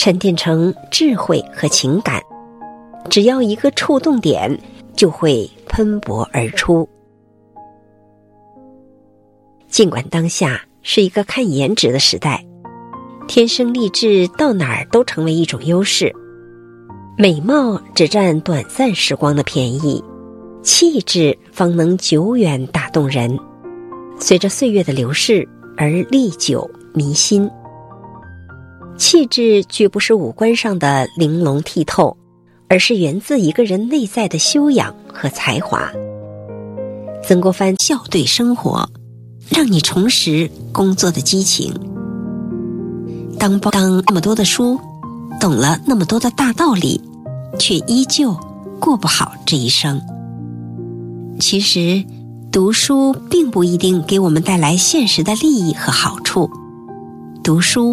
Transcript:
沉淀成智慧和情感，只要一个触动点，就会喷薄而出。尽管当下是一个看颜值的时代，天生丽质到哪儿都成为一种优势，美貌只占短暂时光的便宜，气质方能久远打动人，随着岁月的流逝而历久弥新。气质绝不是五官上的玲珑剔透，而是源自一个人内在的修养和才华。曾国藩笑对生活，让你重拾工作的激情。当那么多的书，懂了那么多的大道理，却依旧过不好这一生。其实读书并不一定给我们带来现实的利益和好处，读书